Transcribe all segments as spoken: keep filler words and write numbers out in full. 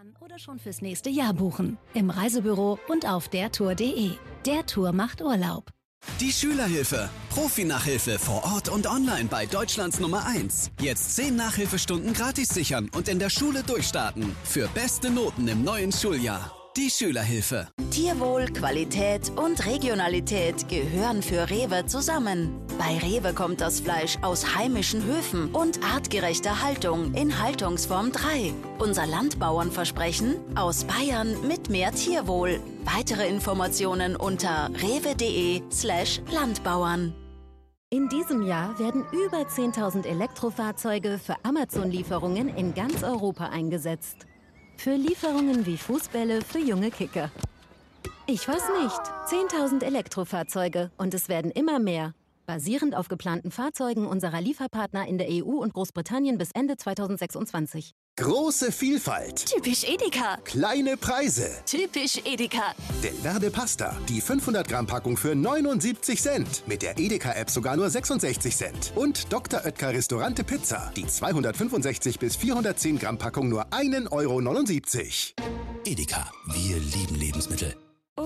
Spontan oder schon fürs nächste Jahr buchen. Im Reisebüro und auf dertour punkt de. Der Tour macht Urlaub. Die Schülerhilfe. Profi-Nachhilfe vor Ort und online bei Deutschlands Nummer eins. Jetzt zehn Nachhilfestunden gratis sichern und in der Schule durchstarten. Für beste Noten im neuen Schuljahr. Die Schülerhilfe. Tierwohl, Qualität und Regionalität gehören für Rewe zusammen. Bei Rewe kommt das Fleisch aus heimischen Höfen und artgerechter Haltung in Haltungsform drei. Unser Landbauernversprechen: aus Bayern mit mehr Tierwohl. Weitere Informationen unter rewe.de slash Landbauern. In diesem Jahr werden über zehntausend Elektrofahrzeuge für Amazon-Lieferungen in ganz Europa eingesetzt. Für Lieferungen wie Fußbälle für junge Kicker. Ich weiß nicht. zehntausend Elektrofahrzeuge und es werden immer mehr. Basierend auf geplanten Fahrzeugen unserer Lieferpartner in der E U und Großbritannien bis Ende zweitausendsechsundzwanzig. Große Vielfalt. Typisch Edeka. Kleine Preise. Typisch Edeka. Delverde Pasta. Die fünfhundert Gramm Packung für neunundsiebzig Cent. Mit der Edeka-App sogar nur sechsundsechzig Cent. Und Doktor Oetker Restaurante Pizza. Die zweihundertfünfundsechzig bis vierhundertzehn Gramm Packung nur ein Euro neunundsiebzig. Edeka. Wir lieben Lebensmittel.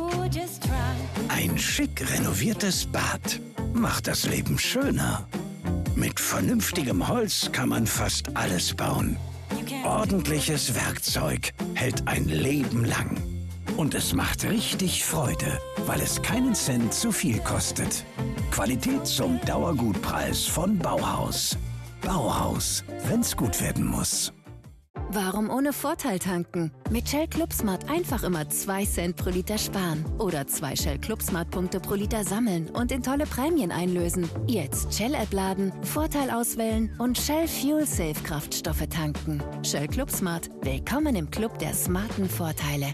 Ein schick renoviertes Bad macht das Leben schöner. Mit vernünftigem Holz kann man fast alles bauen. Ordentliches Werkzeug hält ein Leben lang. Und es macht richtig Freude, weil es keinen Cent zu viel kostet. Qualität zum Dauergutpreis von Bauhaus. Bauhaus, wenn's gut werden muss. Warum ohne Vorteil tanken? Mit Shell ClubSmart einfach immer zwei Cent pro Liter sparen. Oder zwei Shell ClubSmart-Punkte pro Liter sammeln und in tolle Prämien einlösen. Jetzt Shell-App laden, Vorteil auswählen und Shell Fuel Safe Kraftstoffe tanken. Shell ClubSmart. Willkommen im Club der smarten Vorteile.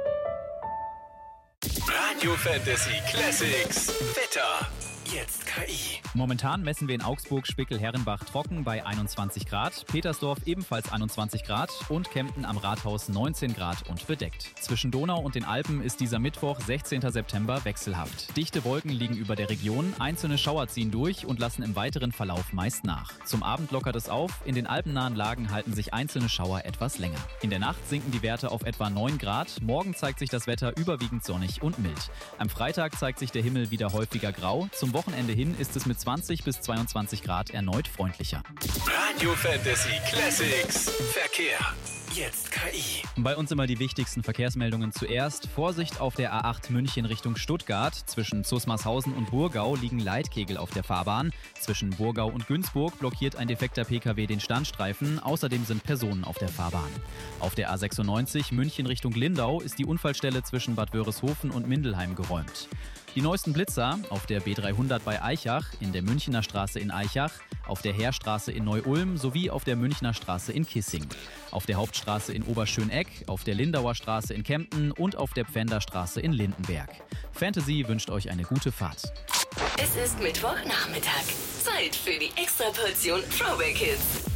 Radio Fantasy Classics. Wetter. Jetzt K I. Momentan messen wir in Augsburg Spickel-Herrenbach trocken bei einundzwanzig Grad, Petersdorf ebenfalls einundzwanzig Grad und Kempten am Rathaus neunzehn Grad und bedeckt. Zwischen Donau und den Alpen ist dieser Mittwoch, sechzehnten September, wechselhaft. Dichte Wolken liegen über der Region, einzelne Schauer ziehen durch und lassen im weiteren Verlauf meist nach. Zum Abend lockert es auf, in den alpennahen Lagen halten sich einzelne Schauer etwas länger. In der Nacht sinken die Werte auf etwa neun Grad, morgen zeigt sich das Wetter überwiegend sonnig und mild. Am Freitag zeigt sich der Himmel wieder häufiger grau, zum Wochenende hin ist es mit zwanzig bis zweiundzwanzig Grad erneut freundlicher. Radio Fantasy Classics. Verkehr. Jetzt K I. Bei uns immer die wichtigsten Verkehrsmeldungen zuerst. Vorsicht auf der A acht München Richtung Stuttgart. Zwischen Zusmarshausen und Burgau liegen Leitkegel auf der Fahrbahn. Zwischen Burgau und Günzburg blockiert ein defekter P K W den Standstreifen. Außerdem sind Personen auf der Fahrbahn. Auf der A sechsundneunzig München Richtung Lindau ist die Unfallstelle zwischen Bad Wörishofen und Mindelheim geräumt. Die neuesten Blitzer auf der B dreihundert bei Aichach, in der Münchner Straße in Aichach, auf der Heerstraße in Neu-Ulm sowie auf der Münchner Straße in Kissing. Auf der Hauptstraße in Oberschöneck, auf der Lindauer Straße in Kempten und auf der Pfänderstraße in Lindenberg. Fantasy wünscht euch eine gute Fahrt. Es ist Mittwochnachmittag. Zeit für die Extraportion Throwback Hits.